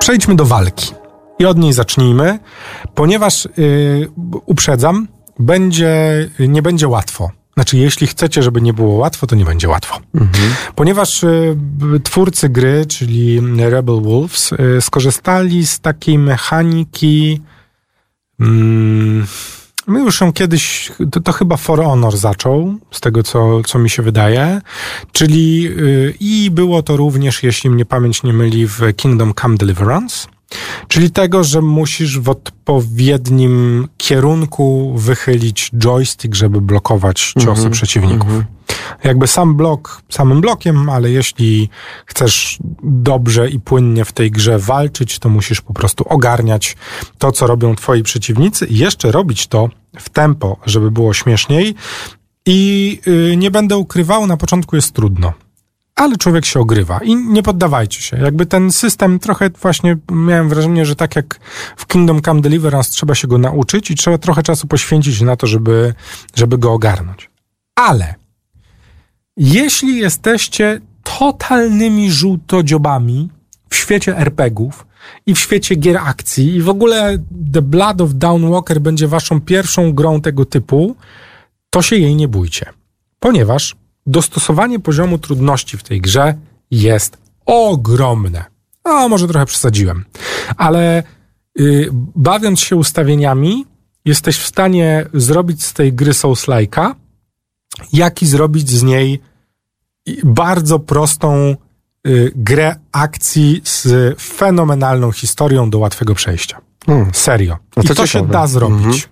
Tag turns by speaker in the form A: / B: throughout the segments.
A: Przejdźmy do walki i od niej zacznijmy, ponieważ uprzedzam, nie będzie łatwo. Znaczy, jeśli chcecie, żeby nie było łatwo, to nie będzie łatwo. Ponieważ twórcy gry, czyli Rebel Wolves, skorzystali z takiej mechaniki, my już ją kiedyś, to chyba For Honor zaczął, z tego co mi się wydaje, czyli i było to również, jeśli mnie pamięć nie myli, w Kingdom Come Deliverance, czyli tego, że musisz w odpowiednim kierunku wychylić joystick, żeby blokować ciosy przeciwników. Jakby sam blok samym blokiem, ale jeśli chcesz dobrze i płynnie w tej grze walczyć, to musisz po prostu ogarniać to, co robią twoi przeciwnicy i jeszcze robić to w tempo, żeby było śmieszniej. I nie będę ukrywał, na początku jest trudno. Ale człowiek się ogrywa i nie poddawajcie się. Jakby ten system trochę właśnie miałem wrażenie, że tak jak w Kingdom Come Deliverance trzeba się go nauczyć i trzeba trochę czasu poświęcić na to, żeby go ogarnąć. Ale jeśli jesteście totalnymi żółtodziobami w świecie RPG-ów i w świecie gier akcji i w ogóle The Blood of Dawn Walker będzie waszą pierwszą grą tego typu, to się jej nie bójcie. Ponieważ dostosowanie poziomu trudności w tej grze jest ogromne. Może trochę przesadziłem. Ale bawiąc się ustawieniami, jesteś w stanie zrobić z tej gry Souls-like'a, jak i zrobić z niej bardzo prostą grę akcji z fenomenalną historią do łatwego przejścia. Serio. I to się da zrobić.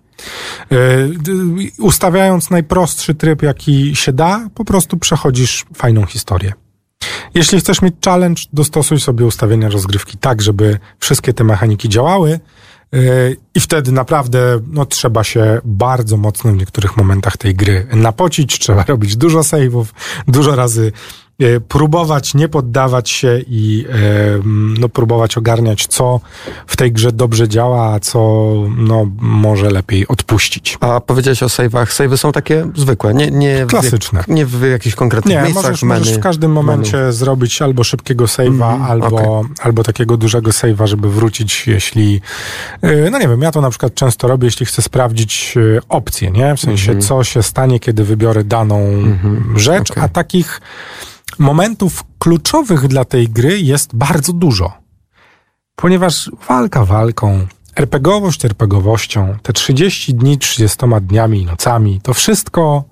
A: Ustawiając najprostszy tryb, jaki się da, po prostu przechodzisz fajną historię. Jeśli chcesz mieć challenge, dostosuj sobie ustawienia rozgrywki tak, żeby wszystkie te mechaniki działały i wtedy naprawdę trzeba się bardzo mocno w niektórych momentach tej gry napocić, trzeba robić dużo save'ów, dużo razy próbować nie poddawać się i próbować ogarniać, co w tej grze dobrze działa, a co może lepiej odpuścić.
B: A powiedziałeś o save'ach. Save'y są takie zwykłe, nie
A: klasyczne.
B: Nie w jakichś konkretnych miejscach.
A: Możesz w każdym momencie zrobić albo szybkiego save'a, albo takiego dużego save'a, żeby wrócić, jeśli nie wiem, ja to na przykład często robię, jeśli chcę sprawdzić opcje, nie? W sensie, co się stanie, kiedy wybiorę daną rzecz, a takich momentów kluczowych dla tej gry jest bardzo dużo. Ponieważ walka walką, RPGowość RPGowością, te 30 dni 30 dniami i nocami, to wszystko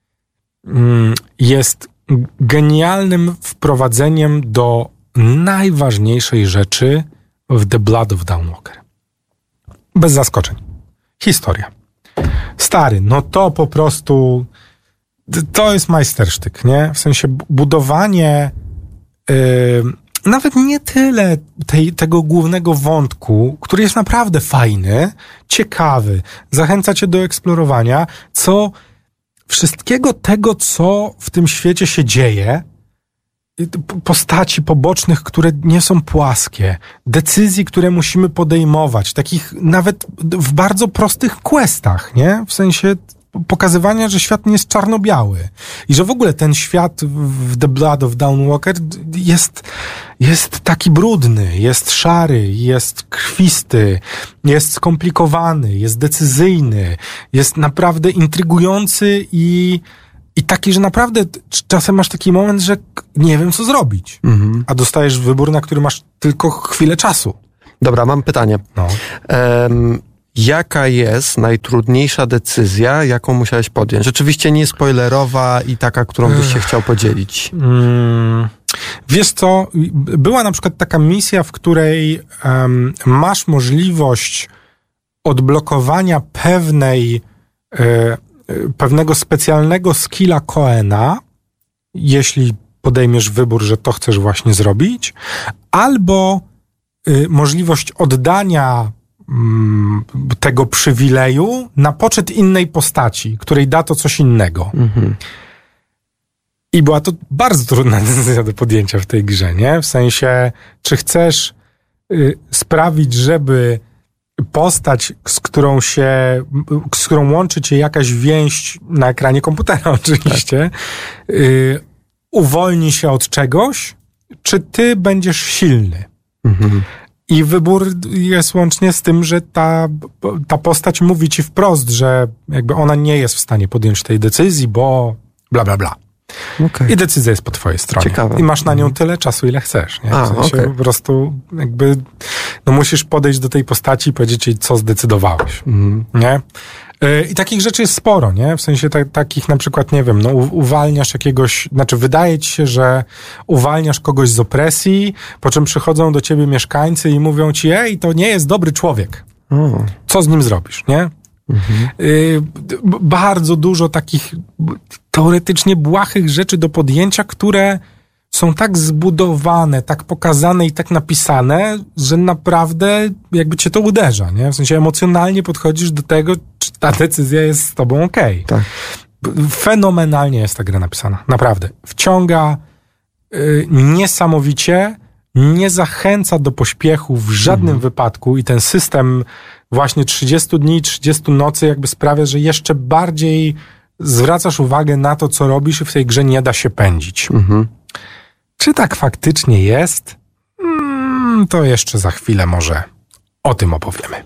A: jest genialnym wprowadzeniem do najważniejszej rzeczy w The Blood of Dawn Walker. Bez zaskoczeń. Historia. Stary, to po prostu to jest majstersztyk, nie? W sensie budowanie nawet nie tyle tego głównego wątku, który jest naprawdę fajny, ciekawy, zachęca cię do eksplorowania, co wszystkiego tego, co w tym świecie się dzieje, postaci pobocznych, które nie są płaskie, decyzji, które musimy podejmować, takich nawet w bardzo prostych questach, nie? W sensie pokazywania, że świat nie jest czarno-biały i że w ogóle ten świat w The Blood of Dawn Walker jest taki brudny, jest szary, jest krwisty, jest skomplikowany, jest decyzyjny, jest naprawdę intrygujący i taki, że naprawdę czasem masz taki moment, że nie wiem, co zrobić. A dostajesz wybór, na który masz tylko chwilę czasu.
B: Dobra, mam pytanie. Jaka jest najtrudniejsza decyzja, jaką musiałeś podjąć? Rzeczywiście nie spoilerowa i taka, którą byś się chciał podzielić.
A: Wiesz co, była na przykład taka misja, w której masz możliwość odblokowania pewnego specjalnego skilla Coena, jeśli podejmiesz wybór, że to chcesz właśnie zrobić, albo możliwość oddania tego przywileju na poczet innej postaci, której da to coś innego. I była to bardzo trudna decyzja do podjęcia w tej grze, nie? W sensie, czy chcesz sprawić, żeby postać, z którą łączy cię jakaś więź na ekranie komputera oczywiście, uwolni się od czegoś, czy ty będziesz silny. I wybór jest łącznie z tym, że ta postać mówi ci wprost, że jakby ona nie jest w stanie podjąć tej decyzji, bo bla, bla, bla.
B: Okay.
A: I decyzja jest po twojej stronie.
B: Ciekawe.
A: I masz na nią tyle czasu, ile chcesz. Nie? W sensie
B: okay.
A: po prostu jakby musisz podejść do tej postaci i powiedzieć jej, co zdecydowałeś. Nie? I takich rzeczy jest sporo, nie? W sensie takich na przykład, nie wiem, uwalniasz jakiegoś, znaczy wydaje ci się, że uwalniasz kogoś z opresji, po czym przychodzą do ciebie mieszkańcy i mówią ci, ej, to nie jest dobry człowiek. Co z nim zrobisz, nie? Bardzo dużo takich teoretycznie błahych rzeczy do podjęcia, które są tak zbudowane, tak pokazane i tak napisane, że naprawdę jakby cię to uderza, nie? W sensie emocjonalnie podchodzisz do tego, czy ta decyzja jest z tobą okej.
B: Tak.
A: Fenomenalnie jest ta gra napisana. Naprawdę. Wciąga niesamowicie, nie zachęca do pośpiechu w żadnym wypadku i ten system właśnie 30 dni, 30 nocy jakby sprawia, że jeszcze bardziej zwracasz uwagę na to, co robisz i w tej grze nie da się pędzić. Czy tak faktycznie jest? To jeszcze za chwilę może o tym opowiemy.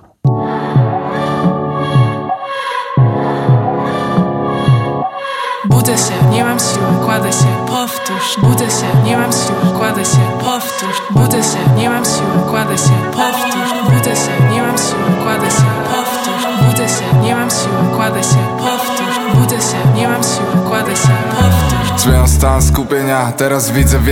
C: Budzę się, nie mam siły, kładę się, powtórz. Budzę się, nie mam siły, kładę się, powtórz. Budzę się, nie mam siły, kładę się, powtórz. Budzę się, nie mam siły, kładę się, powtórz. Budzę się, nie mam siły, kładę się, powtórz. Budzę się, nie mam siły, kładę się, powtórz.
D: Zmieniam stan skupienia, teraz widzę